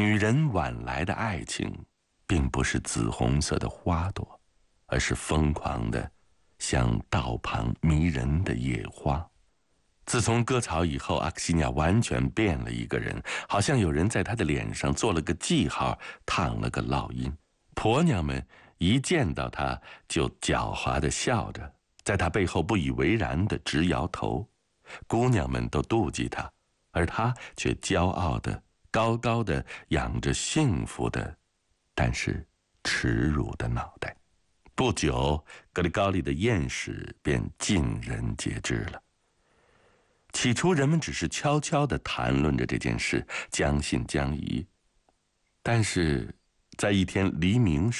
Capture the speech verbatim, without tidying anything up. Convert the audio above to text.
女人晚来的爱情，并不是紫红色的花朵，而是疯狂的，像道旁迷人的野花。自从割草以后，阿克西尼亚完全变了一个人，好像有人在她的脸上做了个记号，烫了个烙印。婆娘们一见到她就狡猾地笑着，在她背后不以为然地直摇头。姑娘们都妒忌她，而她却骄傲地高高地仰着幸福的，但是耻辱的脑袋。不久，格里高利的艳史便尽人皆知了。起初人们只是悄悄地谈论着这件事，将信将疑。但是在一天黎明时，